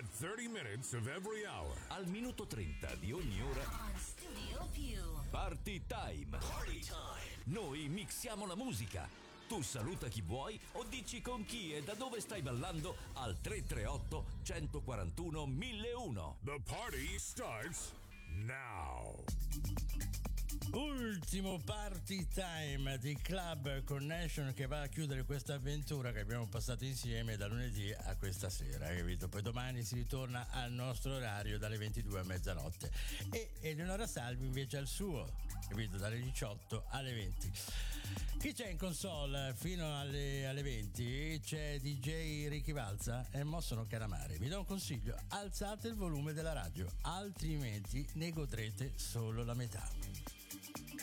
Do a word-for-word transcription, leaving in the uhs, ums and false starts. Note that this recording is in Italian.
At thirty minutes of every hour. Al minuto trenta di ogni ora. On Studio Più. Party time. Party time. Noi mixiamo la musica. Tu saluta chi vuoi o dici con chi e da dove stai ballando al tre tre otto, uno quattro uno, mille uno. The party starts now. Ultimo party time di Club Connection che va a chiudere questa avventura che abbiamo passato insieme da lunedì a questa sera, capito? Poi domani si ritorna al nostro orario dalle ventidue a mezzanotte e Eleonora Salvi invece al suo, capito? Dalle diciotto alle venti. Chi c'è in console fino alle, alle venti? C'è D J Ricky Valza e mo sono Calamari. Vi do un consiglio: alzate il volume della radio, altrimenti ne godrete solo la metà.